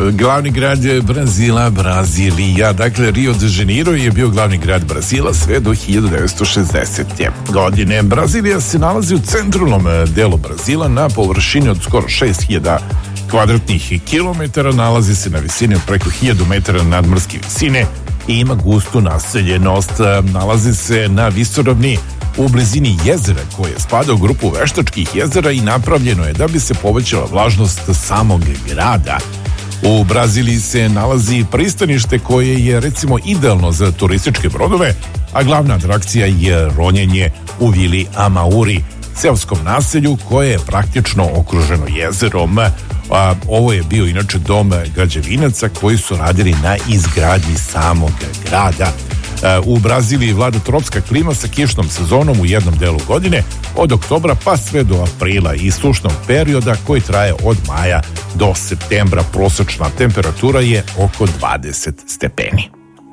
Glavni grad Brazila, Brazilija. Dakle, Rio de Janeiro je bio glavni grad Brazila sve do 1960. godine. Brazilija se nalazi u centralnom delu Brazila na površini od skoro 6000 kvadratnih kilometara, nalazi se na visini od preko 1000 metara nadmorske visine i ima gustu naseljenost. Nalazi se na visoravni u blizini jezera koje spada u grupu veštačkih jezera i napravljeno je da bi se povećala vlažnost samog grada. U Braziliji se nalazi pristanište koje je recimo idealno za turističke brodove, a glavna atrakcija je ronjenje u vili Amauri, seoskom naselju koje je praktično okruženo jezerom. Ovo je bio inače dom građevinaca koji su radili na izgradnji samog grada. U Braziliji vlada tropska klima sa kišnom sezonom u jednom delu godine, od oktobra pa sve do aprila i sušnog perioda koji traje od maja do septembra. Prosečna temperatura je oko 20 stepeni.